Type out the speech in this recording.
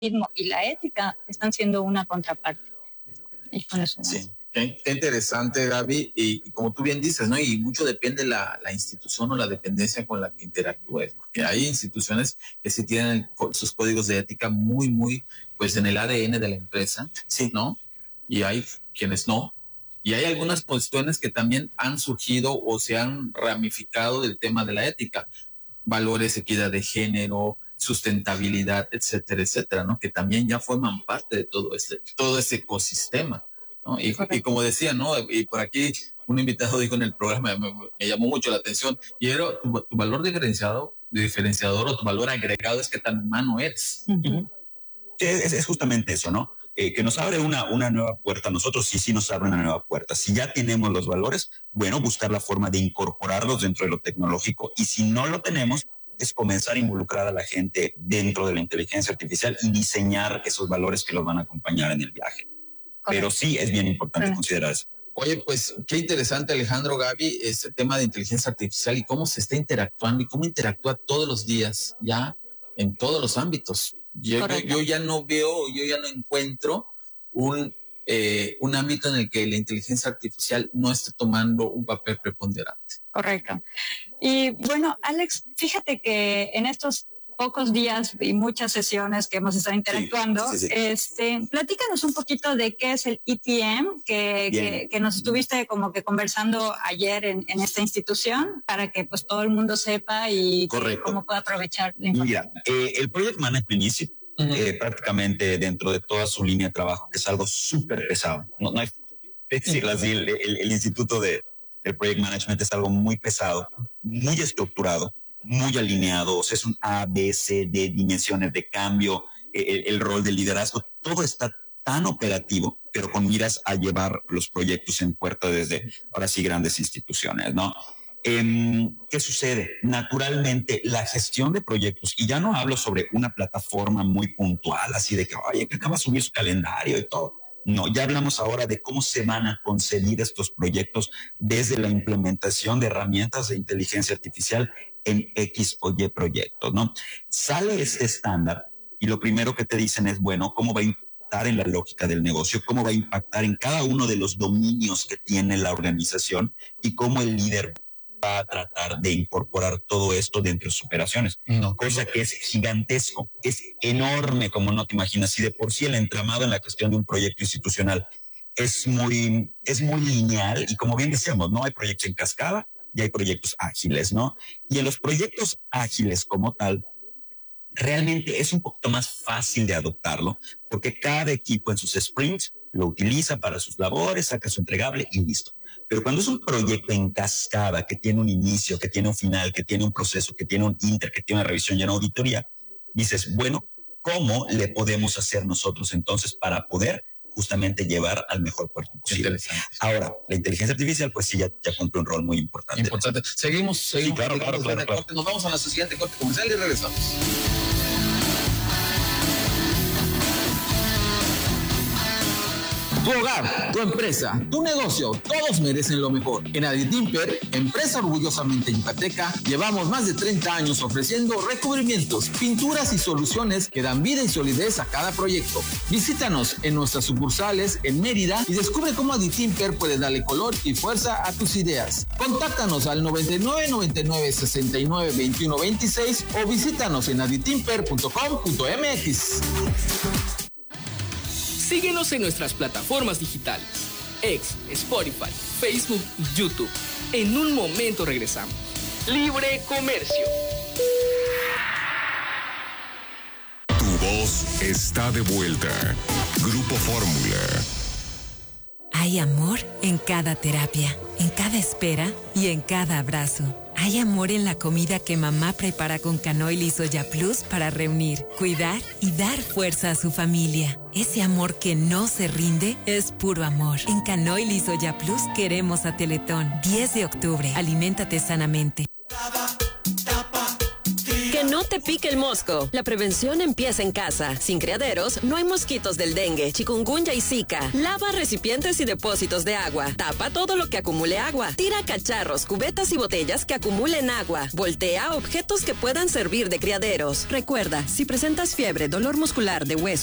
y la ética están siendo una contraparte. Y con eso, sí. Qué interesante, Gaby, y como tú bien dices, ¿no? Y mucho depende la institución o la dependencia con la que interactúes, porque hay instituciones que sí tienen sus códigos de ética muy, pues en el ADN de la empresa, sí, ¿no? Y hay quienes no. Y hay algunas cuestiones que también han surgido o se han ramificado del tema de la ética. Valores, equidad de género, sustentabilidad, etcétera, ¿no? Que también ya forman parte de todo ese ecosistema, ¿no? Y como decía, ¿no? Y por aquí un invitado dijo en el programa, me llamó mucho la atención, y era tu valor diferenciador o tu valor agregado es que tan humano eres. Uh-huh. Es justamente eso, ¿no? Que nos abre una nueva puerta. Nosotros sí nos abre una nueva puerta. Si ya tenemos los valores, bueno, buscar la forma de incorporarlos dentro de lo tecnológico, y si no lo tenemos, es comenzar a involucrar a la gente dentro de la inteligencia artificial y diseñar esos valores que los van a acompañar en el viaje. Pero sí es bien importante considerar eso. Oye, pues qué interesante, Alejandro, Gaby, este tema de inteligencia artificial y cómo se está interactuando y cómo interactúa todos los días, ya en todos los ámbitos. Yo ya no encuentro un ámbito en el que la inteligencia artificial no esté tomando un papel preponderante. Correcto. Y bueno, Alex, fíjate que en estos pocos días y muchas sesiones que hemos estado interactuando, platícanos un poquito de qué es el EPM que nos estuviste como que conversando ayer en esta institución, para que pues todo el mundo sepa y cómo pueda aprovechar la información. Mira, el Project Management Institute, prácticamente dentro de toda su línea de trabajo, que es algo súper pesado, no hay que decirlo así, el Instituto del Project Management es algo muy pesado, muy estructurado, muy alineado, o sea, es un A, B, C, D, dimensiones de cambio, el rol de liderazgo, todo está tan operativo, pero con miras a llevar los proyectos en puerta desde, ahora sí, grandes instituciones, ¿no? ¿Qué sucede? Naturalmente, la gestión de proyectos, y ya no hablo sobre una plataforma muy puntual, así de que, oye, que acaba de subir su calendario y todo. No, ya hablamos ahora de cómo se van a concebir estos proyectos desde la implementación de herramientas de inteligencia artificial en X o Y proyectos, ¿no? Sale este estándar y lo primero que te dicen es, bueno, ¿cómo va a impactar en la lógica del negocio? ¿Cómo va a impactar en cada uno de los dominios que tiene la organización? Y cómo el líder va a tratar de incorporar todo esto dentro de sus operaciones. Cosa que es gigantesco, es enorme, como no te imaginas. Y de por sí el entramado en la cuestión de un proyecto institucional es muy lineal, y como bien decíamos, no hay proyectos en cascada y hay proyectos ágiles, ¿no? Y en los proyectos ágiles como tal, realmente es un poquito más fácil de adoptarlo, porque cada equipo en sus sprints lo utiliza para sus labores, saca su entregable y listo. Pero cuando es un proyecto en cascada, que tiene un inicio, que tiene un final, que tiene un proceso, que tiene un inter, que tiene una revisión y una auditoría, dices, bueno, ¿cómo le podemos hacer nosotros entonces para poder justamente llevar al mejor puerto posible? Ahora, la inteligencia artificial, pues sí, ya cumple un rol muy importante. Seguimos. Sí, claro. Nos vamos a nuestro siguiente corte comercial y regresamos. Tu hogar, tu empresa, tu negocio, todos merecen lo mejor. En Aditimper, empresa orgullosamente yucateca, llevamos más de 30 años ofreciendo recubrimientos, pinturas y soluciones que dan vida y solidez a cada proyecto. Visítanos en nuestras sucursales en Mérida y descubre cómo Aditimper puede darle color y fuerza a tus ideas. Contáctanos al 99 99 69 21 26 o visítanos en aditimper.com.mx. Síguenos en nuestras plataformas digitales, X, Spotify, Facebook y YouTube. En un momento regresamos. Libre Comercio. Tu voz está de vuelta. Grupo Fórmula. Hay amor en cada terapia, en cada espera y en cada abrazo. Hay amor en la comida que mamá prepara con canoil y soya plus para reunir, cuidar y dar fuerza a su familia. Ese amor que no se rinde es puro amor. En canoil y soya plus queremos a Teletón. 10 de octubre. Aliméntate sanamente. Que no no te pique el mosco. La prevención empieza en casa. Sin criaderos, no hay mosquitos del dengue, chikungunya y zika. Lava recipientes y depósitos de agua. Tapa todo lo que acumule agua. Tira cacharros, cubetas y botellas que acumulen agua. Voltea objetos que puedan servir de criaderos. Recuerda, si presentas fiebre, dolor muscular de hueso,